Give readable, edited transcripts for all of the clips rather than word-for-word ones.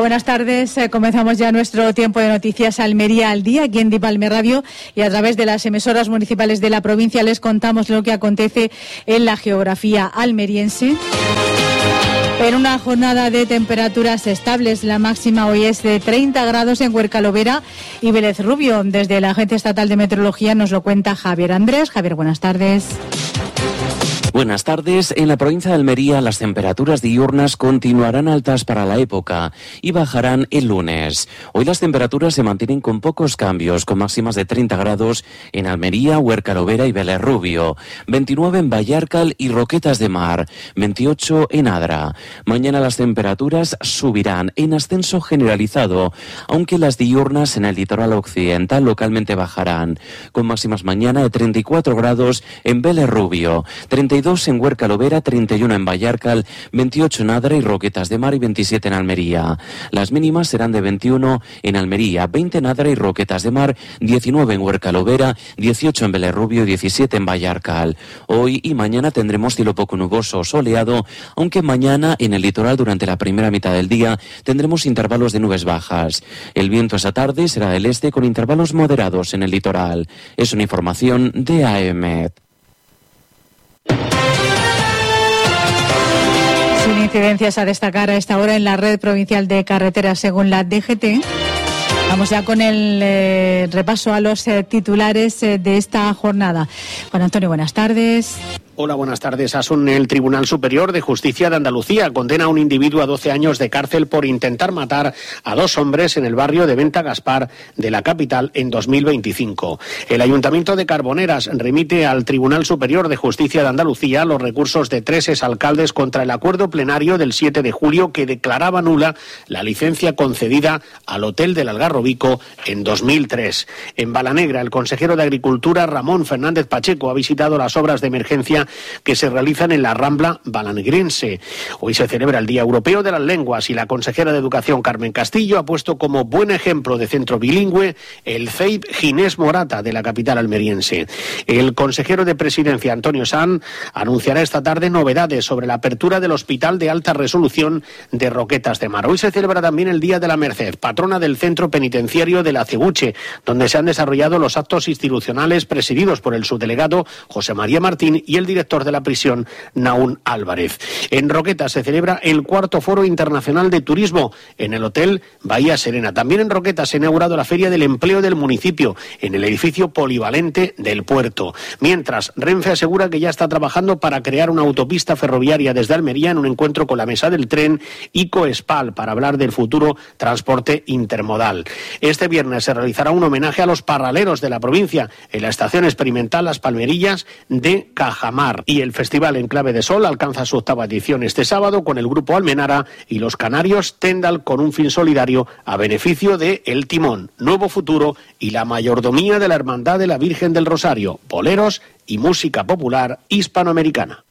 buenas tardes. Comenzamos ya nuestro tiempo de noticias Almería al día, aquí en Dipalme Radio, y a través de las emisoras municipales de la provincia les contamos lo que acontece en la geografía almeriense. En una jornada de temperaturas estables, la máxima hoy es de 30 grados en Huercalovera y Vélez Rubio. Desde la Agencia Estatal de Meteorología nos lo cuenta Javier Andrés. Javier, buenas tardes. Buenas tardes. En la provincia de Almería las temperaturas diurnas continuarán altas para la época y bajarán el lunes. Hoy las temperaturas se mantienen con pocos cambios, con máximas de 30 grados en Almería, Huercalovera y Vélez Rubio, 29 en Vallarcal y Roquetas de Mar, 28 en Adra. Mañana las temperaturas subirán en ascenso generalizado, aunque las diurnas en el litoral occidental localmente bajarán, con máximas mañana de 34 grados en Vélez Rubio, 32 en Huercalovera, 31 en Vallarcal, 28 en Adra y Roquetas de Mar y 27 en Almería. Las mínimas serán de 21 en Almería, 20 en Adra y Roquetas de Mar, 19 en Huercalovera, 18 en Vélez Rubio y 17 en Vallarcal. Hoy y mañana tendremos cielo poco nuboso o soleado, aunque mañana en el litoral durante la primera mitad del día tendremos intervalos de nubes bajas. El viento esa tarde será del este con intervalos moderados en el litoral. Es una información de AEMET. Sin incidencias a destacar a esta hora en la red provincial de carreteras según la DGT. Vamos ya con el repaso a los titulares de esta jornada. Juan Antonio, buenas tardes. Hola, buenas tardes. El Tribunal Superior de Justicia de Andalucía condena a un individuo a 12 años de cárcel por intentar matar a dos hombres en el barrio de Venta Gaspar de la capital en 2025. El Ayuntamiento de Carboneras remite al Tribunal Superior de Justicia de Andalucía los recursos de 3 exalcaldes contra el acuerdo plenario del 7 de julio que declaraba nula la licencia concedida al Hotel del Algarrobico en 2003. En Balanegra, el consejero de Agricultura, Ramón Fernández Pacheco, ha visitado las obras de emergencia que se realizan en la Rambla balanegrense. Hoy se celebra el Día Europeo de las Lenguas y la consejera de Educación, Carmen Castillo, ha puesto como buen ejemplo de centro bilingüe el CEIP Ginés Morata de la capital almeriense. El consejero de Presidencia, Antonio Sanz, anunciará esta tarde novedades sobre la apertura del Hospital de Alta Resolución de Roquetas de Mar. Hoy se celebra también el Día de la Merced, patrona del Centro Penitenciario de la Cebuche, donde se han desarrollado los actos institucionales presididos por el subdelegado José María Martín y el director de la prisión, Naún Álvarez. En Roquetas se celebra el 4º Foro Internacional de Turismo en el Hotel Bahía Serena. También en Roquetas se ha inaugurado la Feria del Empleo del municipio en el edificio polivalente del puerto. Mientras, Renfe asegura que ya está trabajando para crear una autopista ferroviaria desde Almería en un encuentro con la Mesa del Tren y Coespal para hablar del futuro transporte intermodal. Este viernes se realizará un homenaje a los parraleros de la provincia en la estación experimental Las Palmerillas de Cajamar. Y el Festival en Clave de Sol alcanza su 8ª edición este sábado con el grupo Almenara y los canarios Tendal con un fin solidario a beneficio de El Timón, Nuevo Futuro y la mayordomía de la Hermandad de la Virgen del Rosario, boleros y música popular hispanoamericana.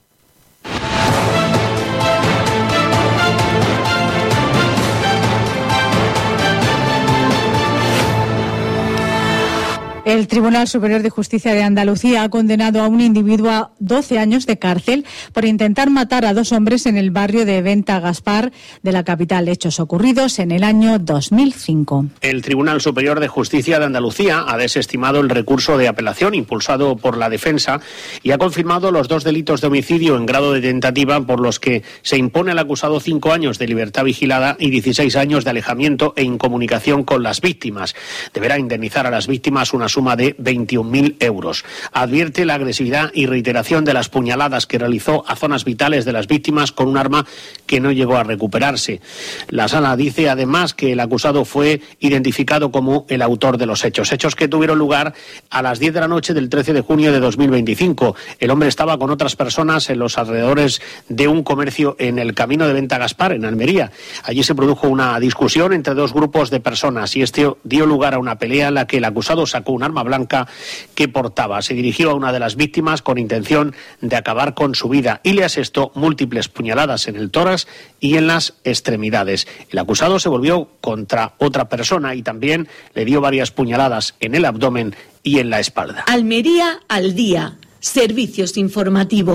El Tribunal Superior de Justicia de Andalucía ha condenado a un individuo a 12 años de cárcel por intentar matar a dos hombres en el barrio de Venta Gaspar de la capital, hechos ocurridos en el año 2005. El Tribunal Superior de Justicia de Andalucía ha desestimado el recurso de apelación impulsado por la defensa y ha confirmado los 2 delitos de homicidio en grado de tentativa por los que se impone al acusado 5 años de libertad vigilada y 16 años de alejamiento e incomunicación con las víctimas. Deberá indemnizar a las víctimas una suma de 21.000 euros. Advierte la agresividad y reiteración de las puñaladas que realizó a zonas vitales de las víctimas con un arma que no llegó a recuperarse. La sala dice además que el acusado fue identificado como el autor de los hechos que tuvieron lugar a las 10 de la noche del 13 de junio de 2025. El hombre estaba con otras personas en los alrededores de un comercio en el camino de Venta Gaspar, en Almería. Allí se produjo una discusión entre 2 grupos de personas y este dio lugar a una pelea en la que el acusado sacó un arma blanca que portaba. Se dirigió a una de las víctimas con intención de acabar con su vida y le asestó múltiples puñaladas en el tórax y en las extremidades. El acusado se volvió contra otra persona y también le dio varias puñaladas en el abdomen y en la espalda. Almería al día. Servicios informativos.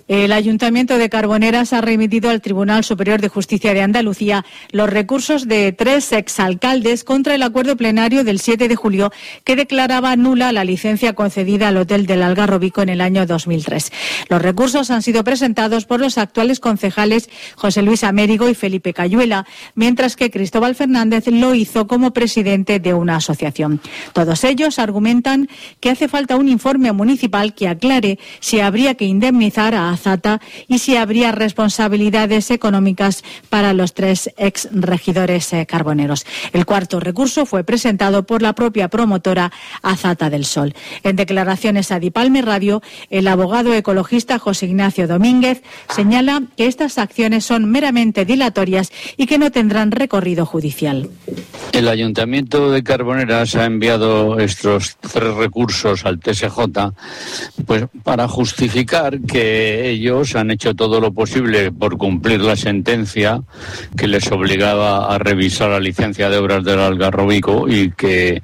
El Ayuntamiento de Carboneras ha remitido al Tribunal Superior de Justicia de Andalucía los recursos de 3 exalcaldes contra el acuerdo plenario del 7 de julio que declaraba nula la licencia concedida al Hotel del Algarrobico en el año 2003. Los recursos han sido presentados por los actuales concejales José Luis Amérigo y Felipe Cayuela, mientras que Cristóbal Fernández lo hizo como presidente de una asociación. Todos ellos argumentan que hace falta un informe municipal que aclare si habría que indemnizar a Azata y si habría responsabilidades económicas para los 3 exregidores carboneros. El cuarto recurso fue presentado por la propia promotora Azata del Sol. En declaraciones a Dipalme Radio, el abogado ecologista José Ignacio Domínguez señala que estas acciones son meramente dilatorias y que no tendrán recorrido judicial. El Ayuntamiento de Carboneras ha enviado estos 3 recursos al TSJ pues para justificar que ellos han hecho todo lo posible por cumplir la sentencia que les obligaba a revisar la licencia de obras del Algarrobico y que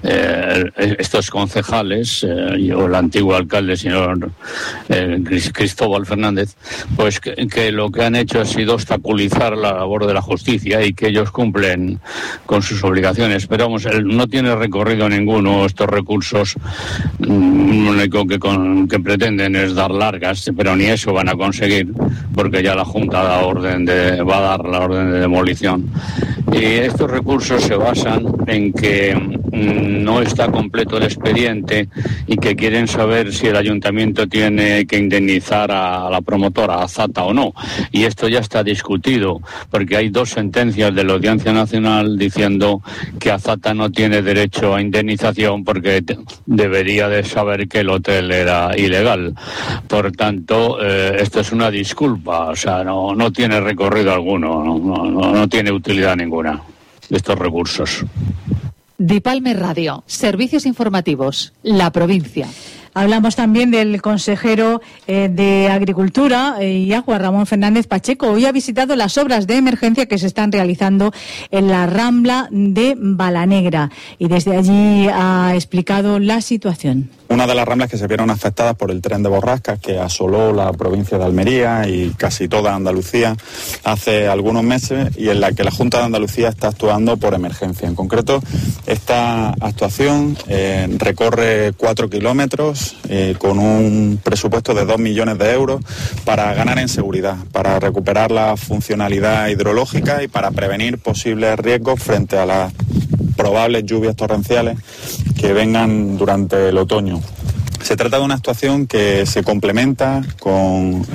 estos concejales o el antiguo alcalde, señor Cristóbal Fernández, pues que lo que han hecho ha sido obstaculizar la labor de la justicia y que ellos cumplen con sus obligaciones. Pero vamos, no tiene recorrido ninguno estos recursos. Lo único que pretenden es dar largas, pero ni eso van a conseguir porque ya la Junta va a dar la orden de demolición. Y estos recursos se basan en que no está completo el expediente y que quieren saber si el ayuntamiento tiene que indemnizar a la promotora, a Azata o no. Y esto ya está discutido porque hay 2 sentencias de la Audiencia Nacional diciendo que Azata no tiene derecho a indemnización porque debería de saber que el hotel era ilegal. Por tanto, esto es una disculpa, o sea, no tiene recorrido alguno, no tiene utilidad ninguna estos recursos. Dipalme Radio, servicios informativos, la provincia. Hablamos también del consejero de Agricultura y Agua, Ramón Fernández Pacheco. Hoy ha visitado las obras de emergencia que se están realizando en la Rambla de Balanegra y desde allí ha explicado la situación. Una de las ramblas que se vieron afectadas por el tren de borrascas que asoló la provincia de Almería y casi toda Andalucía hace algunos meses y en la que la Junta de Andalucía está actuando por emergencia. En concreto, esta actuación recorre 4 kilómetros con un presupuesto de 2 millones de euros para ganar en seguridad, para recuperar la funcionalidad hidrológica y para prevenir posibles riesgos frente a las probables lluvias torrenciales que vengan durante el otoño. Se trata de una actuación que se complementa con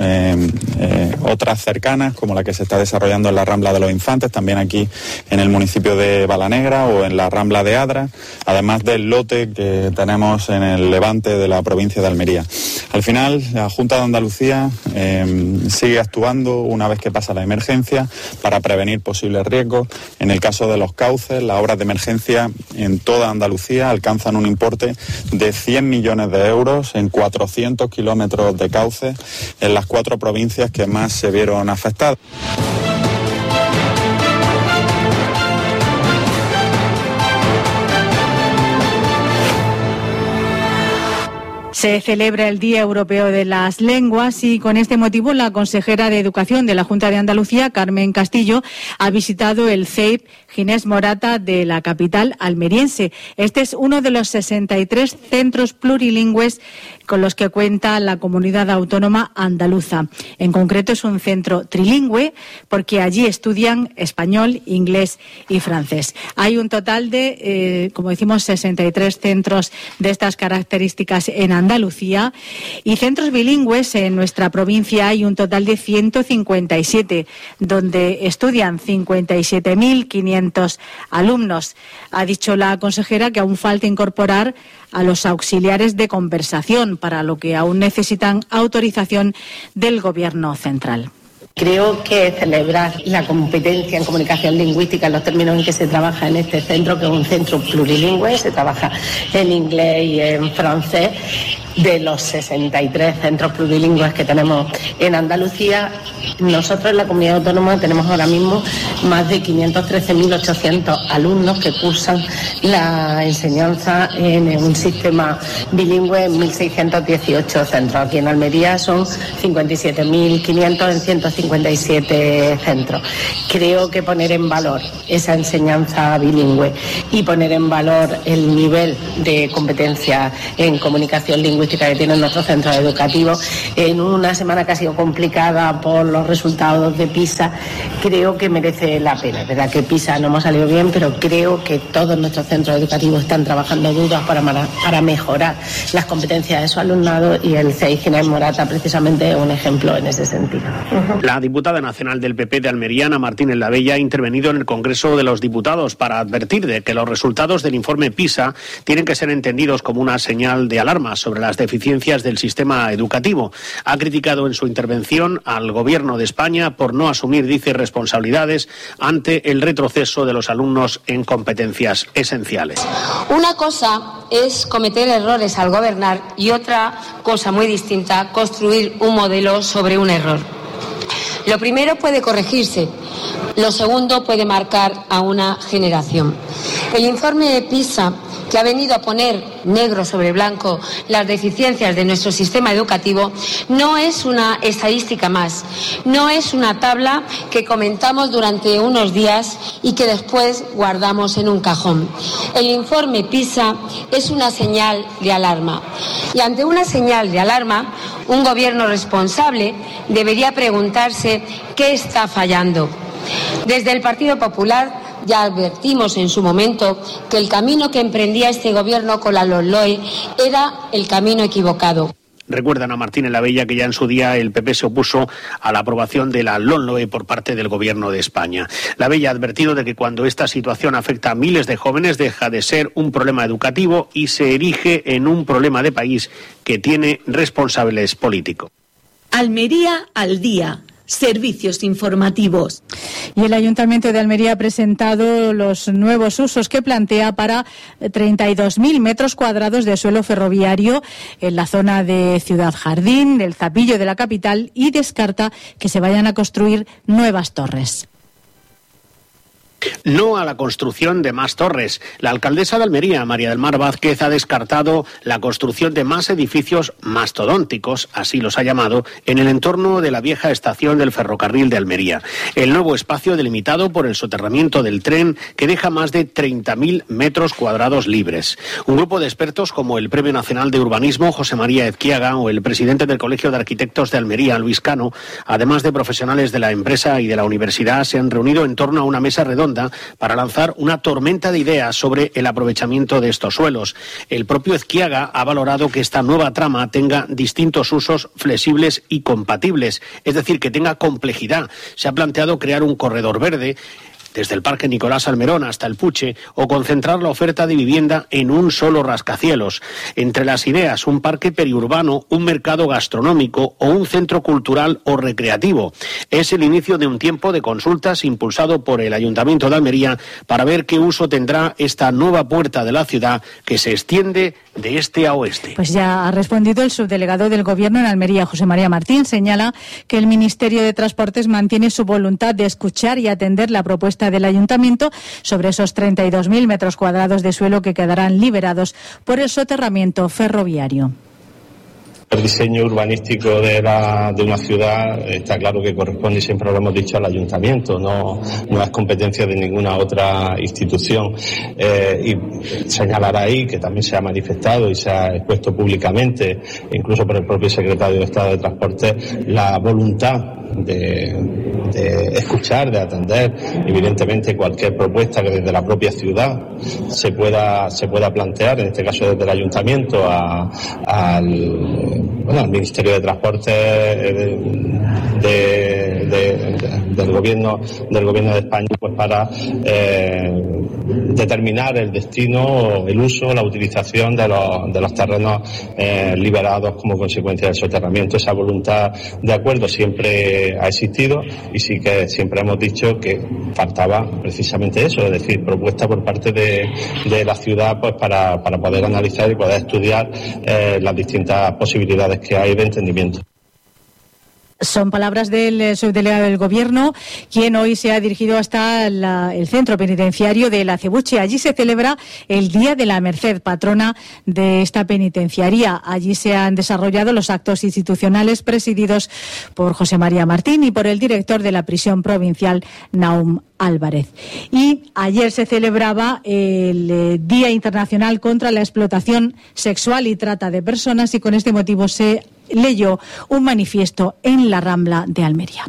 otras cercanas, como la que se está desarrollando en la Rambla de los Infantes, también aquí en el municipio de Balanegra o en la Rambla de Adra, además del lote que tenemos en el levante de la provincia de Almería. Al final, la Junta de Andalucía sigue actuando una vez que pasa la emergencia para prevenir posibles riesgos. En el caso de los cauces, las obras de emergencia en toda Andalucía alcanzan un importe de 100 millones de euros en 400 kilómetros de cauce en las 4 provincias que más se vieron afectadas. Se celebra el Día Europeo de las Lenguas y con este motivo la consejera de Educación de la Junta de Andalucía, Carmen Castillo, ha visitado el CEIP Ginés Morata de la capital almeriense. Este es uno de los 63 centros plurilingües con los que cuenta la comunidad autónoma andaluza. En concreto es un centro trilingüe porque allí estudian español, inglés y francés. Hay un total de, como decimos, 63 centros de estas características en Andalucía y centros bilingües en nuestra provincia hay un total de 157, donde estudian 57.500 alumnos. Ha dicho la consejera que aún falta incorporar a los auxiliares de conversación, para lo que aún necesitan autorización del Gobierno central. Creo que celebrar la competencia en comunicación lingüística en los términos en que se trabaja en este centro, que es un centro plurilingüe, se trabaja en inglés y en francés, de los 63 centros plurilingües que tenemos en Andalucía, nosotros en la comunidad autónoma tenemos ahora mismo más de 513.800 alumnos que cursan la enseñanza en un sistema bilingüe en 1.618 centros. Aquí en Almería son 57.500 en 157 centros. Creo que poner en valor esa enseñanza bilingüe y poner en valor el nivel de competencia en comunicación lingüística que tienen nuestros centros educativos en una semana que ha sido complicada por los resultados de PISA, creo que merece la pena. Es verdad que PISA no hemos salido bien, pero creo que todos nuestros centros educativos están trabajando duras para mejorar las competencias de su alumnado, y el CEI Ginés Morata precisamente es un ejemplo en ese sentido. La diputada nacional del PP de Almería, Ana Martínez Lavella, ha intervenido en el Congreso de los Diputados para advertir de que los resultados del informe PISA tienen que ser entendidos como una señal de alarma sobre las deficiencias del sistema educativo. Ha criticado en su intervención al Gobierno de España por no asumir, dice, responsabilidades ante el retroceso de los alumnos en competencias esenciales. Una cosa es cometer errores al gobernar y otra cosa muy distinta, construir un modelo sobre un error. Lo primero puede corregirse, lo segundo puede marcar a una generación. El informe de PISA, que ha venido a poner negro sobre blanco las deficiencias de nuestro sistema educativo, no es una estadística más, no es una tabla que comentamos durante unos días y que después guardamos en un cajón. El informe PISA es una señal de alarma, y ante una señal de alarma, un gobierno responsable debería preguntarse qué está fallando. Desde el Partido Popular ya advertimos en su momento que el camino que emprendía este gobierno con la LOMLOE era el camino equivocado. Recuerdan a Martínez Lavella que ya en su día el PP se opuso a la aprobación de la LOMLOE por parte del Gobierno de España. Lavella ha advertido de que cuando esta situación afecta a miles de jóvenes deja de ser un problema educativo y se erige en un problema de país que tiene responsables políticos. Almería al día. Servicios informativos. Y el Ayuntamiento de Almería ha presentado los nuevos usos que plantea para 32.000 metros cuadrados de suelo ferroviario en la zona de Ciudad Jardín, del Zapillo de la capital, y descarta que se vayan a construir nuevas torres. No a la construcción de más torres. La alcaldesa de Almería, María del Mar Vázquez, ha descartado la construcción de más edificios mastodónticos, así los ha llamado, en el entorno de la vieja estación del ferrocarril de Almería. El nuevo espacio delimitado por el soterramiento del tren, que deja más de 30.000 metros cuadrados libres. Un grupo de expertos como el Premio Nacional de Urbanismo, José María Ezquiaga, o el presidente del Colegio de Arquitectos de Almería, Luis Cano, además de profesionales de la empresa y de la universidad, se han reunido en torno a una mesa redonda para lanzar una tormenta de ideas sobre el aprovechamiento de estos suelos. El propio Ezquiaga ha valorado que esta nueva trama tenga distintos usos flexibles y compatibles, es decir, que tenga complejidad. Se ha planteado crear un corredor verde desde el Parque Nicolás Almerón hasta el Puche, o concentrar la oferta de vivienda en un solo rascacielos. Entre las ideas, un parque periurbano, un mercado gastronómico o un centro cultural o recreativo. Es el inicio de un tiempo de consultas impulsado por el Ayuntamiento de Almería para ver qué uso tendrá esta nueva puerta de la ciudad que se extiende de este a oeste. Pues ya ha respondido el subdelegado del Gobierno en Almería, José María Martín. Señala que el Ministerio de Transportes mantiene su voluntad de escuchar y atender la propuesta del Ayuntamiento sobre esos 32.000 metros cuadrados de suelo que quedarán liberados por el soterramiento ferroviario. El diseño urbanístico de una ciudad está claro que corresponde, y siempre lo hemos dicho, al ayuntamiento, no es competencia de ninguna otra institución. Y señalar ahí, que también se ha manifestado y se ha expuesto públicamente, incluso por el propio secretario de Estado de Transporte, la voluntad de escuchar, de atender, evidentemente, cualquier propuesta que desde la propia ciudad se pueda plantear, en este caso desde el ayuntamiento al Ministerio de Transporte del gobierno de España, pues para determinar el destino, el uso, la utilización de los terrenos liberados como consecuencia del soterramiento. Esa voluntad de acuerdo siempre ha existido y sí que siempre hemos dicho que faltaba precisamente eso, es decir, propuesta por parte de la ciudad, pues para poder analizar y poder estudiar las distintas posibilidades que hay de entendimiento. Son palabras del subdelegado del Gobierno, quien hoy se ha dirigido hasta el centro penitenciario de La Acebuche. Allí se celebra el Día de la Merced, patrona de esta penitenciaría. Allí se han desarrollado los actos institucionales presididos por José María Martín y por el director de la prisión provincial, Naum Álvarez. Y ayer se celebraba el Día Internacional contra la Explotación Sexual y Trata de Personas, y con este motivo se leyó un manifiesto en la Rambla de Almería.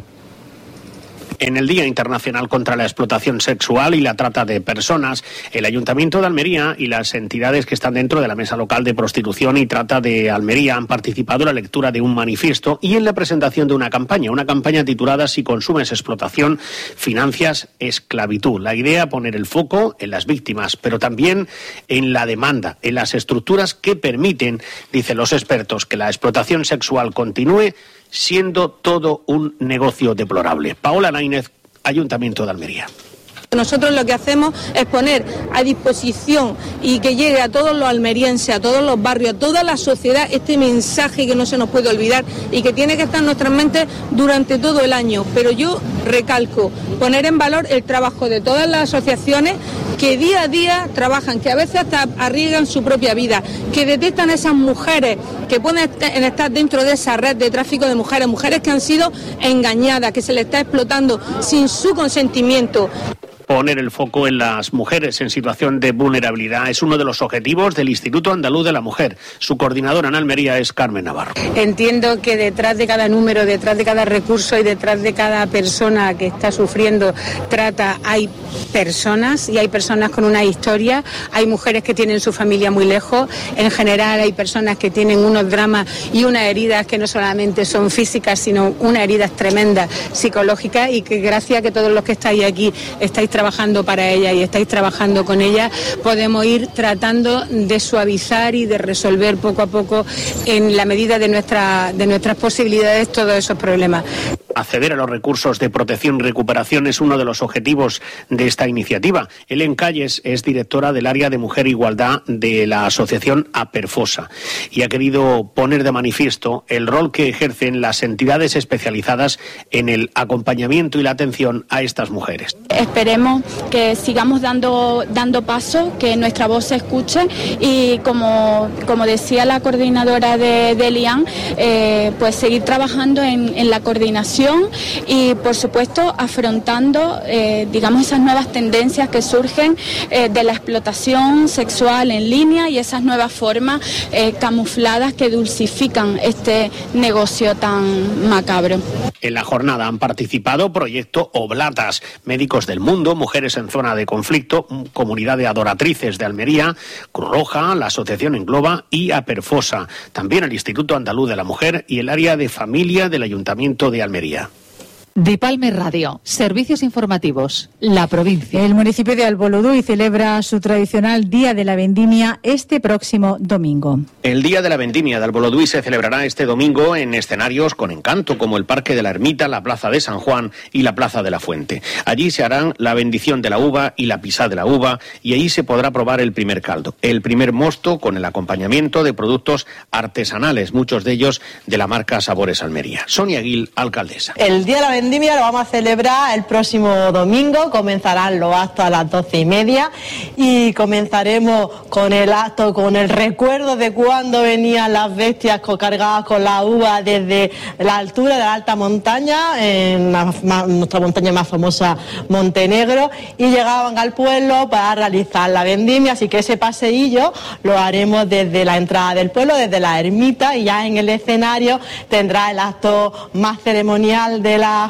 En el Día Internacional contra la Explotación Sexual y la Trata de Personas, el Ayuntamiento de Almería y las entidades que están dentro de la Mesa Local de Prostitución y Trata de Almería han participado en la lectura de un manifiesto y en la presentación de una campaña titulada Si consumes explotación, financias esclavitud. La idea, poner el foco en las víctimas, pero también en la demanda, en las estructuras que permiten, dicen los expertos, que la explotación sexual continúe siendo todo un negocio deplorable. Paola Náinez, Ayuntamiento de Almería. Nosotros lo que hacemos es poner a disposición y que llegue a todos los almerienses, a todos los barrios, a toda la sociedad, este mensaje que no se nos puede olvidar y que tiene que estar en nuestras mentes durante todo el año. Pero yo recalco, poner en valor el trabajo de todas las asociaciones que día a día trabajan, que a veces hasta arriesgan su propia vida, que detectan a esas mujeres que pueden estar dentro de esa red de tráfico de mujeres, mujeres que han sido engañadas, que se les está explotando sin su consentimiento. Poner el foco en las mujeres en situación de vulnerabilidad es uno de los objetivos del Instituto Andaluz de la Mujer. Su coordinadora en Almería es Carmen Navarro. Entiendo que detrás de cada número, detrás de cada recurso y detrás de cada persona que está sufriendo trata hay personas, y hay personas con una historia, hay mujeres que tienen su familia muy lejos, en general hay personas que tienen unos dramas y unas heridas que no solamente son físicas, sino unas heridas tremendas psicológicas, y que gracias a que todos los que estáis aquí estáis trabajando para ella y estáis trabajando con ella, podemos ir tratando de suavizar y de resolver poco a poco, en la medida de nuestras posibilidades, todos esos problemas. Acceder a los recursos de protección y recuperación es uno de los objetivos de esta iniciativa. Helen Calles es directora del área de Mujer e Igualdad de la asociación Aperfosa y ha querido poner de manifiesto el rol que ejercen las entidades especializadas en el acompañamiento y la atención a estas mujeres. Esperemos que sigamos dando paso, que nuestra voz se escuche y como decía la coordinadora de LIAN, pues seguir trabajando en la coordinación y, por supuesto, afrontando, esas nuevas tendencias que surgen de la explotación sexual en línea y esas nuevas formas camufladas que dulcifican este negocio tan macabro. En la jornada han participado Proyecto Oblatas, Médicos del Mundo, Mujeres en Zona de Conflicto, Comunidad de Adoratrices de Almería, Cruz Roja, la Asociación Engloba y Aperfosa. También el Instituto Andaluz de la Mujer y el área de familia del Ayuntamiento de Almería. Dipalme Radio, servicios informativos, la provincia. El municipio de Albolodui celebra su tradicional Día de la Vendimia este próximo domingo. El Día de la Vendimia de Albolodui se celebrará este domingo en escenarios con encanto como el Parque de la Ermita, la Plaza de San Juan y la Plaza de la Fuente. Allí se harán la bendición de la uva y la pisada de la uva, y allí se podrá probar el primer caldo, el primer mosto, con el acompañamiento de productos artesanales, muchos de ellos de la marca Sabores Almería. Sonia Gil, alcaldesa. El Día de la Vendimia lo vamos a celebrar el próximo domingo. Comenzarán los actos a las 12:30 y comenzaremos con el acto, con el recuerdo de cuando venían las bestias cargadas con la uva desde la altura de la alta montaña, en nuestra montaña más famosa, Montenegro, y llegaban al pueblo para realizar la vendimia. Así que ese paseillo lo haremos desde la entrada del pueblo, desde la ermita, y ya en el escenario tendrá el acto más ceremonial de la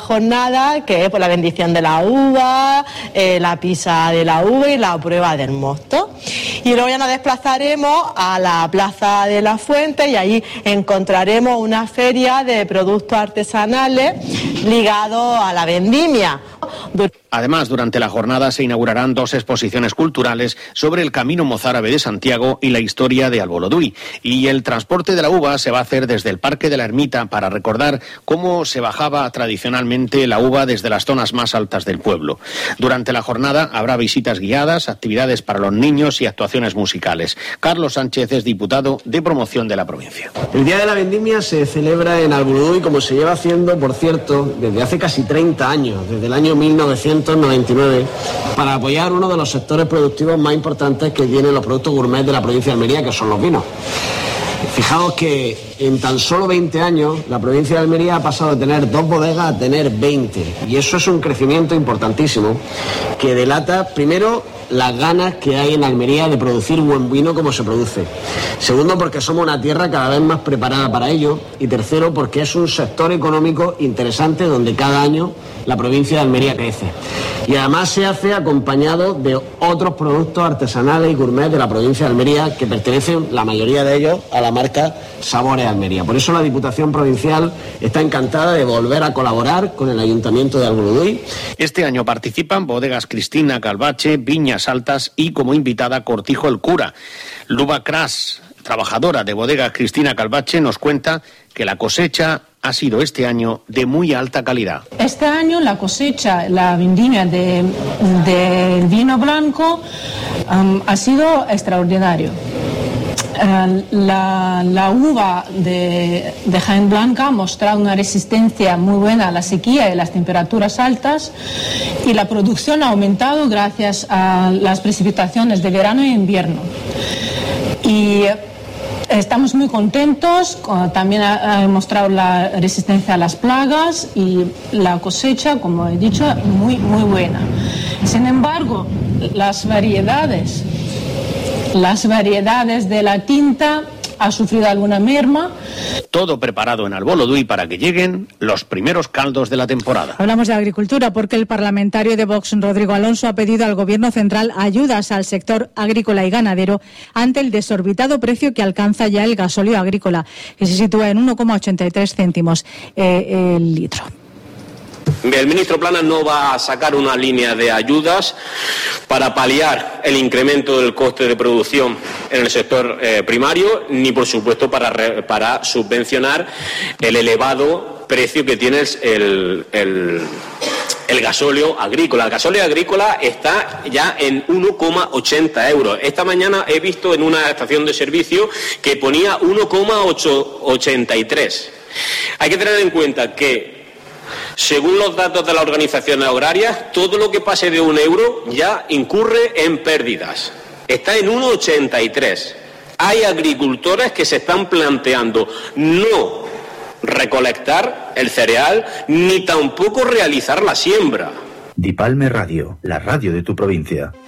jornada, que es pues, la bendición de la uva, la pisa de la uva y la prueba del mosto. Y luego ya nos desplazaremos a la Plaza de la Fuente y allí encontraremos una feria de productos artesanales ligados a la vendimia. Además, durante la jornada se inaugurarán 2 exposiciones culturales sobre el camino mozárabe de Santiago y la historia de Alboloduy. Y el transporte de la uva se va a hacer desde el Parque de la Ermita para recordar cómo se bajaba tradicionalmente la uva desde las zonas más altas del pueblo. Durante la jornada habrá visitas guiadas, actividades para los niños y actuaciones musicales. Carlos Sánchez es diputado de promoción de la provincia. El Día de la Vendimia se celebra en Alboloduy, como se lleva haciendo, por cierto, desde hace casi 30 años, desde el año 1999, para apoyar uno de los sectores productivos más importantes que tienen los productos gourmet de la provincia de Almería, que son los vinos. Fijaos que en tan solo 20 años la provincia de Almería ha pasado de tener 2 bodegas a tener 20, y eso es un crecimiento importantísimo que delata, primero, las ganas que hay en Almería de producir buen vino como se produce. Segundo, porque somos una tierra cada vez más preparada para ello. Y tercero, porque es un sector económico interesante donde cada año la provincia de Almería crece. Y además se hace acompañado de otros productos artesanales y gourmet de la provincia de Almería que pertenecen, la mayoría de ellos, a la marca Sabores Almería. Por eso la Diputación Provincial está encantada de volver a colaborar con el Ayuntamiento de Alboloduy. Este año participan bodegas Cristina Calvache, Viñas Altas y, como invitada, Cortijo el Cura. Luba Cras, trabajadora de bodegas Cristina Calvache, nos cuenta que la cosecha ha sido este año de muy alta calidad. Este año la cosecha, la vendimia del vino blanco ha sido extraordinario. La uva de Jaén Blanca ha mostrado una resistencia muy buena a la sequía y las temperaturas altas, y la producción ha aumentado gracias a las precipitaciones de verano e invierno. Y estamos muy contentos, también ha mostrado la resistencia a las plagas y la cosecha, como he dicho, muy buena. Sin embargo, las variedades de la tinta ha sufrido alguna merma. Todo preparado en Alboloduy para que lleguen los primeros caldos de la temporada. Hablamos de agricultura porque el parlamentario de Vox, Rodrigo Alonso, ha pedido al Gobierno central ayudas al sector agrícola y ganadero ante el desorbitado precio que alcanza ya el gasóleo agrícola, que se sitúa en 1,83 céntimos el litro. El ministro Planas no va a sacar una línea de ayudas para paliar el incremento del coste de producción en el sector primario, ni por supuesto para subvencionar el elevado precio que tiene el gasóleo agrícola. El gasóleo agrícola está ya en 1,80 euros. Esta mañana he visto en una estación de servicio que ponía 1,83. Hay que tener en cuenta que, según los datos de las organizaciones agrarias, todo lo que pase de 1 euro ya incurre en pérdidas. Está en 1,83. Hay agricultores que se están planteando no recolectar el cereal ni tampoco realizar la siembra. Dipalme Radio, la radio de tu provincia.